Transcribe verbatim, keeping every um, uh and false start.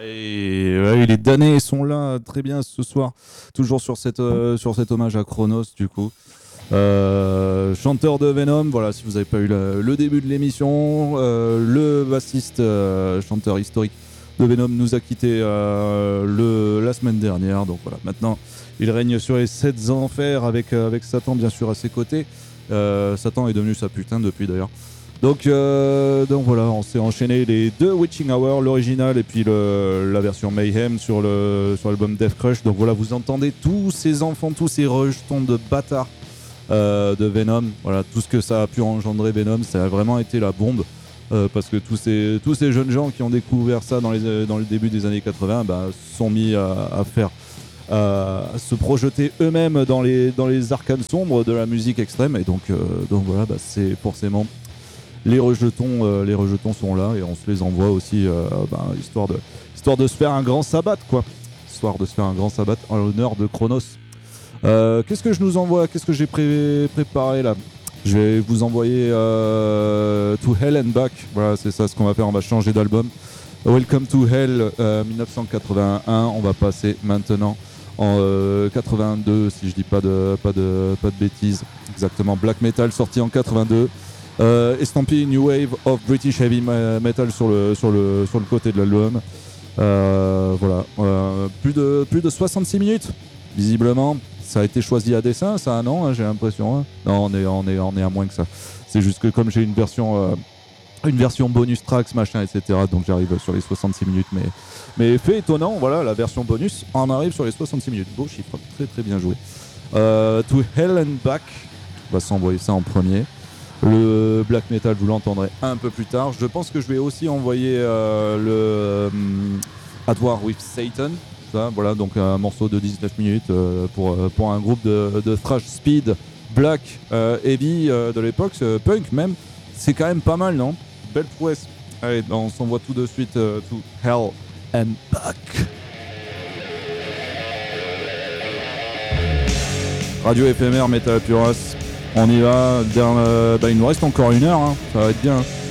Et ouais, les damnés sont là très bien ce soir, toujours sur, cette, euh, sur cet hommage à Chronos du coup. Euh, chanteur de Venom, voilà, si vous n'avez pas eu le, le début de l'émission, euh, le bassiste, euh, chanteur historique de Venom nous a quitté euh, le, la semaine dernière. Donc voilà, maintenant il règne sur les sept enfers avec, avec Satan bien sûr à ses côtés. Euh, Satan est devenu sa putain depuis d'ailleurs. Donc, euh, donc voilà, on s'est enchaîné les deux Witching Hour, l'original et puis le, la version Mayhem sur, le, sur l'album Death Crush. Donc voilà, vous entendez tous ces enfants, tous ces rejetons de bâtards euh, de Venom. Voilà, tout ce que ça a pu engendrer Venom, ça a vraiment été la bombe. Euh, parce que tous ces, tous ces jeunes gens qui ont découvert ça dans, les, dans le début des années quatre-vingts bah, se sont mis à, à faire... à se projeter eux-mêmes dans les, dans les arcanes sombres de la musique extrême. Et donc, euh, donc voilà, bah, c'est forcément... Les rejetons, euh, les rejetons sont là et on se les envoie aussi, euh, bah, histoire, de, histoire de se faire un grand sabbat, quoi. Histoire de se faire un grand sabbat en l'honneur de Chronos. Euh, qu'est-ce que je nous envoie? Qu'est-ce que j'ai pré- préparé là? Je vais vous envoyer euh, To Hell and Back. Voilà, c'est ça ce qu'on va faire. On va changer d'album. Welcome to Hell, euh, dix-neuf cent quatre-vingt-un. On va passer maintenant en euh, quatre-vingt-deux, si je dis pas de, pas de, pas de bêtises. Exactement. Black Metal sorti en quatre-vingt-deux. Euh, estampé New Wave of British Heavy Metal sur le, sur le, sur le côté de l'album. Euh, voilà, euh, plus, de, plus de soixante-six minutes, visiblement. Ça a été choisi à dessein, ça, non, hein, j'ai l'impression. Hein. Non, on est, on, est, on est à moins que ça. C'est juste que comme j'ai une version, euh, une version bonus tracks, machin, et cetera, donc j'arrive sur les soixante-six minutes. Mais, mais fait étonnant, voilà, la version bonus en arrive sur les soixante-six minutes. Beau chiffre, très très bien joué. Euh, to Hell and Back, on va s'envoyer ça en premier. Le black metal, vous l'entendrez un peu plus tard. Je pense que je vais aussi envoyer euh, le euh, At War with Satan. Ça, voilà, donc un morceau de dix-neuf minutes euh, pour, pour un groupe de, de thrash speed, black, euh, heavy euh, de l'époque, euh, punk même. C'est quand même pas mal, non? Belle prouesse. Allez, ben on s'envoie tout de suite euh, to Hell and Back. Radio éphémère, Metal Puras. On y va, dernière, bah il nous reste encore une heure, hein. Ça va être bien.